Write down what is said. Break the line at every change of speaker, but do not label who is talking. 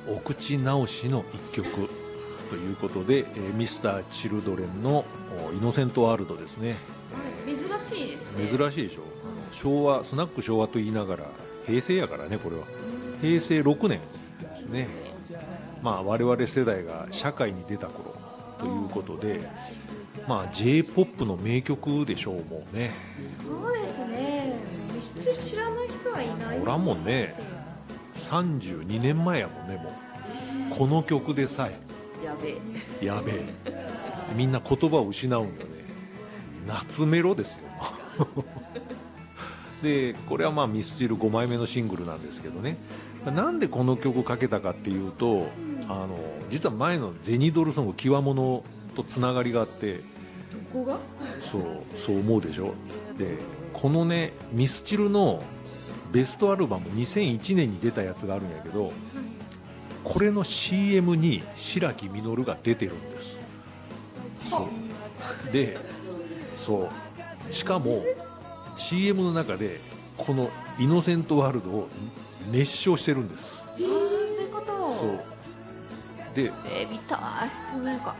お口直しの一曲ということで、ミスターチルドレンのイノセントワールドですね。
珍しいですね。
珍しいでしょ。昭和、スナック昭和と言いながら平成やからね。これは平成6年ですね。まあ我々世代が社会に出た頃ということで、まあ J-POP の名曲でしょう。もうね。
そうですね。ミスチル知らない人はいない。
おらんもんね。32年前やもんね。もうこの曲でさえ
やべえ。
やべえ、みんな言葉を失うんよね。夏メロですよでこれはまあミスチル5枚目のシングルなんですけどね。なんでこの曲かけたかっていうと、実は前のゼニドルソング「極物」とつながりがあって。
どこが？
そう思うでしょ。でこのねミスチルのベストアルバム2001年に出たやつがあるんやけど、これの CM に白木実が出てるんです。そうで、そうしかも CM の中でこのイノセントワールドを熱唱してるんです。
そういうこと。
そうで
見たい。なんか